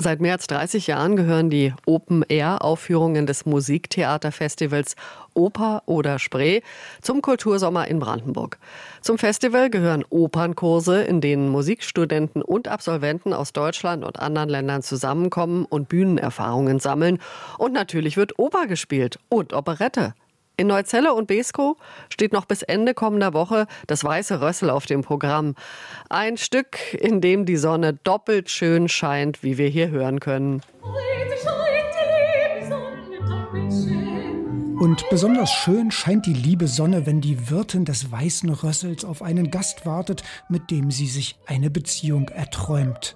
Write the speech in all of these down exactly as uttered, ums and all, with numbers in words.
Seit mehr als dreißig Jahren gehören die Open-Air-Aufführungen des Musiktheaterfestivals Oper oder Spree zum Kultursommer in Brandenburg. Zum Festival gehören Opernkurse, in denen Musikstudenten und Absolventen aus Deutschland und anderen Ländern zusammenkommen und Bühnenerfahrungen sammeln. Und natürlich wird Oper gespielt und Operette. In Neuzelle und Beeskow steht noch bis Ende kommender Woche das Weiße Rössel auf dem Programm. Ein Stück, in dem die Sonne doppelt schön scheint, wie wir hier hören können. Und besonders schön scheint die liebe Sonne, wenn die Wirtin des Weißen Rössels auf einen Gast wartet, mit dem sie sich eine Beziehung erträumt.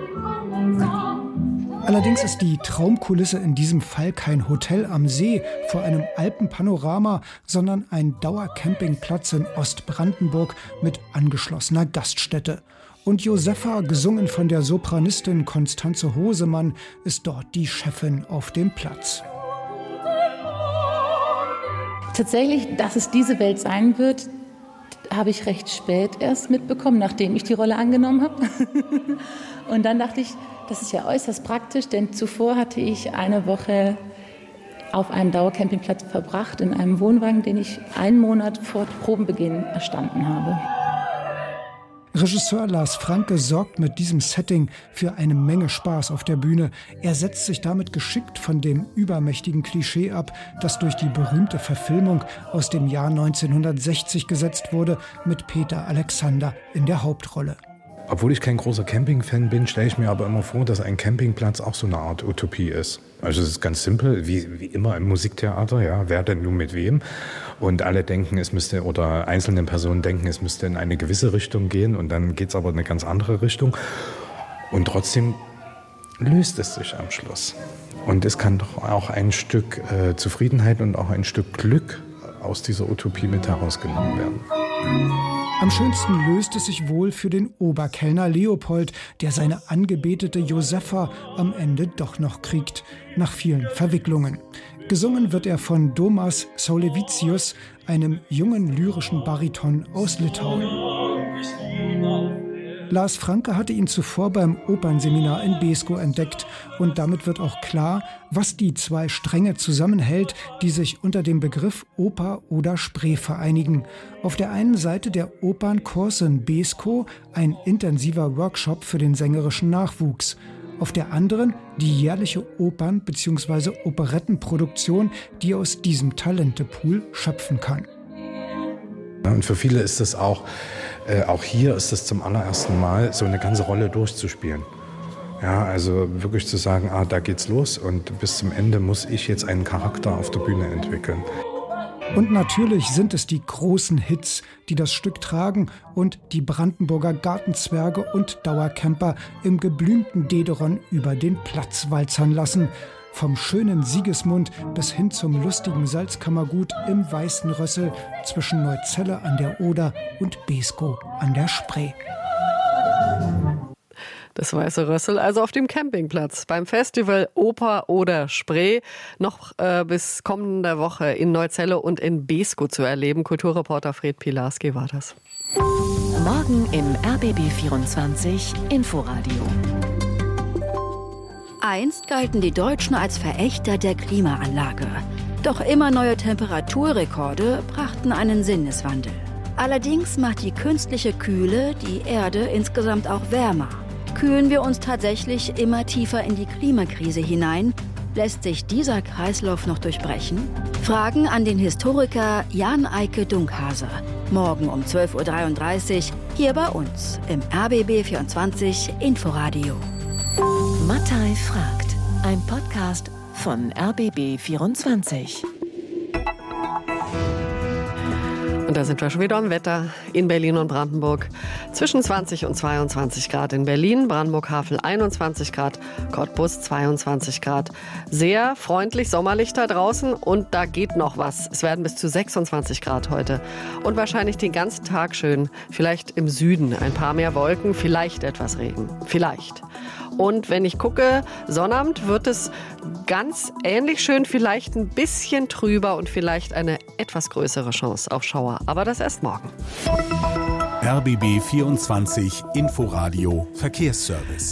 Allerdings ist die Traumkulisse in diesem Fall kein Hotel am See vor einem Alpenpanorama, sondern ein Dauercampingplatz in Ostbrandenburg mit angeschlossener Gaststätte. Und Josepha, gesungen von der Sopranistin Constanze Hosemann, ist dort die Chefin auf dem Platz. Tatsächlich, dass es diese Welt sein wird, habe ich recht spät erst mitbekommen, nachdem ich die Rolle angenommen habe. Und dann dachte ich, das ist ja äußerst praktisch, denn zuvor hatte ich eine Woche auf einem Dauercampingplatz verbracht, in einem Wohnwagen, den ich einen Monat vor Probenbeginn erstanden habe. Regisseur Lars Franke sorgt mit diesem Setting für eine Menge Spaß auf der Bühne. Er setzt sich damit geschickt von dem übermächtigen Klischee ab, das durch die berühmte Verfilmung aus dem Jahr neunzehnhundertsechzig gesetzt wurde, mit Peter Alexander in der Hauptrolle. Obwohl ich kein großer Camping-Fan bin, stelle ich mir aber immer vor, dass ein Campingplatz auch so eine Art Utopie ist. Also es ist ganz simpel, wie, wie immer im Musiktheater, ja, wer denn nun mit wem? Und alle denken, es müsste, oder einzelne Personen denken, es müsste in eine gewisse Richtung gehen und dann geht es aber in eine ganz andere Richtung. Und trotzdem löst es sich am Schluss. Und es kann doch auch ein Stück äh, Zufriedenheit und auch ein Stück Glück aus dieser Utopie mit herausgenommen werden. Am schönsten löst es sich wohl für den Oberkellner Leopold, der seine angebetete Josepha am Ende doch noch kriegt, nach vielen Verwicklungen. Gesungen wird er von Domas Saulevicius, einem jungen lyrischen Bariton aus Litauen. Lars Franke hatte ihn zuvor beim Opernseminar in Beeskow entdeckt und damit wird auch klar, was die zwei Stränge zusammenhält, die sich unter dem Begriff Oper oder Spree vereinigen. Auf der einen Seite der Opernkurs in Beeskow, ein intensiver Workshop für den sängerischen Nachwuchs. Auf der anderen die jährliche Opern- bzw. Operettenproduktion, die aus diesem Talentepool schöpfen kann. Und für viele ist es auch, äh, auch hier ist es zum allerersten Mal, so eine ganze Rolle durchzuspielen. Ja, also wirklich zu sagen, ah, da geht's los und bis zum Ende muss ich jetzt einen Charakter auf der Bühne entwickeln. Und natürlich sind es die großen Hits, die das Stück tragen und die Brandenburger Gartenzwerge und Dauercamper im geblümten Dederon über den Platz walzern lassen. Vom schönen Sigismund bis hin zum lustigen Salzkammergut im Weißen Rössel zwischen Neuzelle an der Oder und Beeskow an der Spree. Das Weiße Rössel also auf dem Campingplatz beim Festival Oper oder Spree noch äh, bis kommende Woche in Neuzelle und in Beeskow zu erleben. Kulturreporter Fred Pilarski war das. Morgen im R B B vierundzwanzig Inforadio. Einst galten die Deutschen als Verächter der Klimaanlage. Doch immer neue Temperaturrekorde brachten einen Sinneswandel. Allerdings macht die künstliche Kühle die Erde insgesamt auch wärmer. Kühlen wir uns tatsächlich immer tiefer in die Klimakrise hinein? Lässt sich dieser Kreislauf noch durchbrechen? Fragen an den Historiker Jan-Eike Dunkhase. Morgen um zwölf Uhr dreiunddreißig hier bei uns im R B B vierundzwanzig Inforadio. Mattei fragt. Ein Podcast von R B B vierundzwanzig. Und da sind wir schon wieder am Wetter in Berlin und Brandenburg. Zwischen zwanzig und zweiundzwanzig Grad in Berlin, Brandenburg-Havel einundzwanzig Grad, Cottbus zweiundzwanzig Grad. Sehr freundlich, sommerlich da draußen und da geht noch was. Es werden bis zu sechsundzwanzig Grad heute und wahrscheinlich den ganzen Tag schön. Vielleicht im Süden ein paar mehr Wolken, vielleicht etwas Regen. Vielleicht. Und wenn ich gucke, Sonnabend wird es ganz ähnlich schön, vielleicht ein bisschen trüber und vielleicht eine etwas größere Chance auf Schauer. Aber das erst morgen. R B B vierundzwanzig Inforadio Verkehrsservice.